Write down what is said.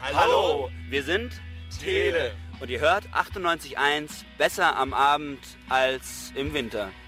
Hallo, wir sind Tele. und ihr hört 98.1 besser am Abend als im Winter.